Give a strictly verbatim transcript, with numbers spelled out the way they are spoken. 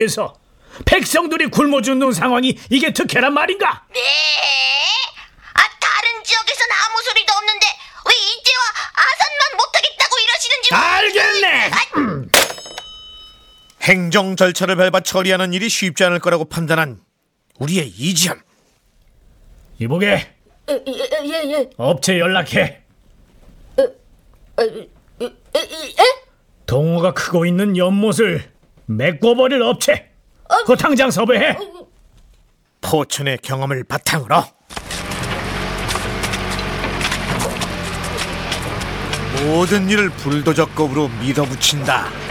에서 백성들이 굶어 죽는 상황이 이게 특혜란 말인가? 네? 아, 다른 지역에선 아무 소리도 없는데 왜 이제와 아산만 못하겠다고 이러시는지. 알겠네. 행정 절차를 밟아 처리하는 일이 쉽지 않을 거라고 판단한 우리의 이지현. 이보게, 예예 예. 업체 연락해. 에? 동호가 크고 있는 연못을 메꿔버릴 업체, 그거 당장 섭외해. 포천의 경험을 바탕으로 모든 일을 불도저급으로 밀어붙인다.